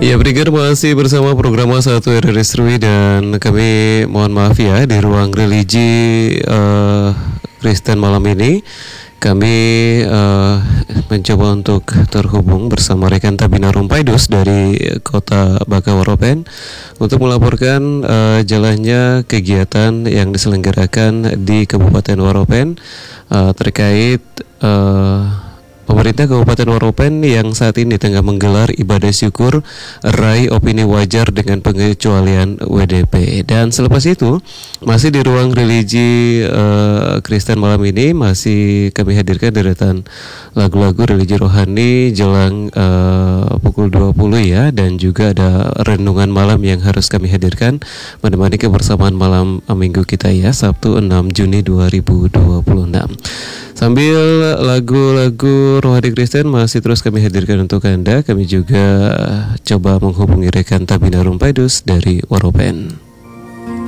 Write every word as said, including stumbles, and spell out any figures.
Ya, Brigger masih bersama program satu R R S Rui dan kami mohon maaf ya di ruang religi uh, Kristen malam ini kami uh, mencoba untuk terhubung bersama rekan Tabina Rumpaidus dari Kota Bakawaropen untuk melaporkan uh, jalannya kegiatan yang diselenggarakan di Kabupaten Waropen uh, terkait uh, pemerintah Kabupaten Waropen yang saat ini tengah menggelar ibadah syukur raih opini wajar dengan pengecualian W D P. Dan selepas itu masih di ruang religi uh, Kristen malam ini masih kami hadirkan deretan lagu-lagu religi rohani jelang uh, pukul dua puluh ya, dan juga ada renungan malam yang harus kami hadirkan menemani kebersamaan malam minggu kita ya, Sabtu enam Juni dua ribu dua puluh enam. Sambil lagu-lagu rohani Kristen masih terus kami hadirkan untuk Anda, kami juga coba menghubungi rekan Tabina Rumpaidus dari Waropen.